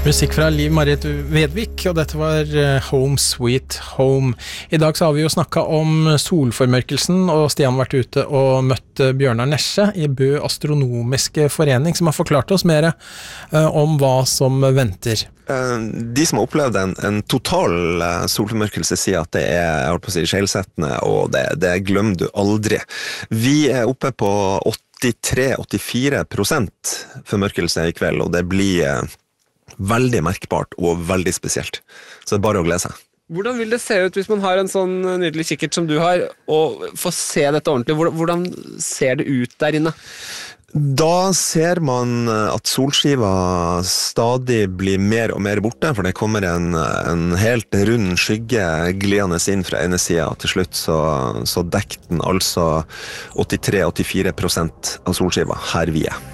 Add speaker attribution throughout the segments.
Speaker 1: Musikk fra Liv Marit Vedvik, og dette var Home Sweet Home. I dag så har vi jo snakket om solformørkelsen, og Stian har vært ute og møtt Bjørnar Nesje i Bø Astronomiske Forening, som har forklart oss mer om hva som venter.
Speaker 2: De som har opplevd en total solformørkelse sier at det jeg holdt på å si, skjellsettende, og det glemmer du aldri. Vi er oppe på 83-84% formørkelse i kveld, og det blir veldig merkbart og veldig spesielt. Så det er bare å glede seg.
Speaker 3: Hvordan vil det se ut hvis man har en sånn nydelig kikkert som du har, og får se dette ordentlig? Hvordan ser det ut der inne?
Speaker 2: Da ser man at solskiva stadig blir mer og mer borte, for det kommer en helt rund skygge glidende inn fra ene siden, og til slutt så dekker den altså 83-84% av solskiva her vi er.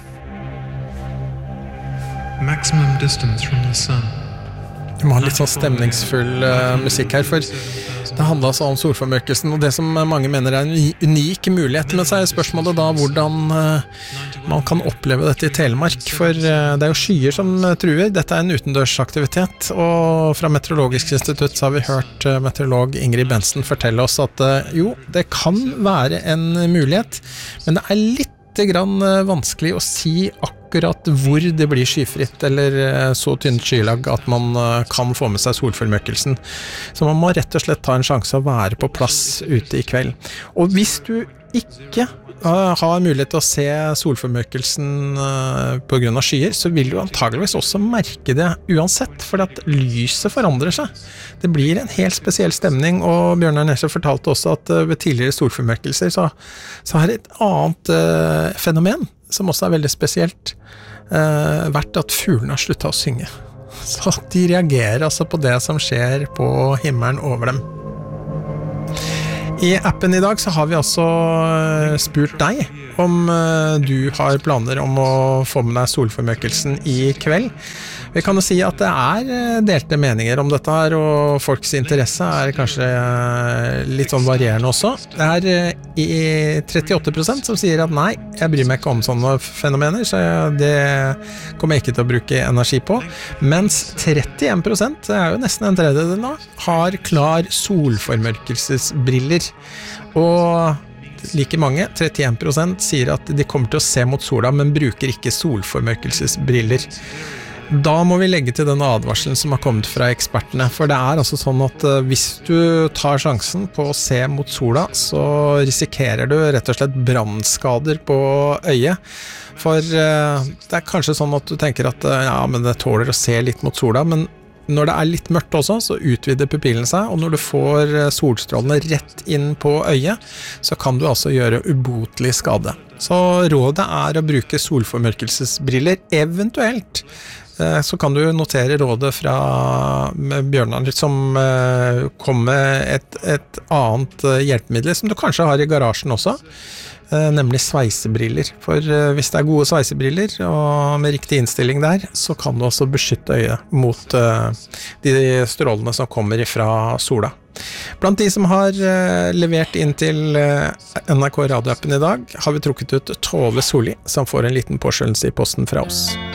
Speaker 4: Maximum distance from the sun.
Speaker 1: Vi må ha litt sånn stemningsfull musikk her, for det handler altså om solformørkelsen, og det som mange mener er en unik mulighet, men så er spørsmålet da hvordan man kan oppleve dette i Telemark, for det er jo skyer som truer. Dette er en utendørsaktivitet, og fra Meteorologisk institutt så har vi hørt meteorolog Ingrid Bensen fortelle oss at jo, det kan være en mulighet, men det er litt grann vanskelig å si akkurat hvor det blir skyfritt eller så tynt skylag at man kan få med seg solformørkelsen. Så man må rett og slett ta en sjanse å være på plass ute i kveld. Og hvis du ikke har mulighet til å se solformørkelsen på grunn av skyer, så vil du antageligvis også merke det uansett, for at lyset forandrer seg. Det blir en helt spesiell stemning, og Bjørnar Nesje fortalte også at ved tidligere solformørkelser så har et annet fenomen, som også er veldig spesielt, vært at fuglene har sluttet å synge. Så de reagerer altså på det som skjer på himmelen over dem. I appen i dag så har vi altså spurt deg om du har planer om å få med deg solformørkelsen i kveld. Vi kan jo si at det er delte meninger om dette her, og folks interesse er kanskje litt sånn varierende også. Det er 38% som sier at nei, jeg bryr meg ikke om sånne fenomener, så det kommer jeg ikke til å bruke energi på. Mens 31%, det er jo nesten en tredjedel nå, har klar solformørkelsesbriller. Og like mange, 31%, sier at de kommer til å se mot sola, men bruker ikke solformørkelsesbriller. Da må vi legge til den advarselen som har kommet fra ekspertene, for det er altså sånn at hvis du tar sjansen på å se mot sola, så risikerer du rett og slett brannskader på øyet. For det er kanskje sånn at du tenker at ja, men det tåler å se litt mot sola, men når det er litt mørkt også, så utvider pupillen seg, og når du får solstrålene rett inn på øyet, så kan du altså gjøre ubotelig skade. Så rådet er å bruke solformørkelsesbriller, eventuelt. Så kan du notere rådet fra Bjørnar som kom med et annet hjelpemiddel, som du kanskje har i garasjen også, nemlig sveisebriller. For hvis det er gode sveisebriller og med riktig innstilling der, så kan du også beskytte øyet mot de strålene som kommer fra sola. Blant de som har levert inn til NRK radioappen i dag, har vi trukket ut Tove Solli, som får en liten påskjønnelse i posten fra oss.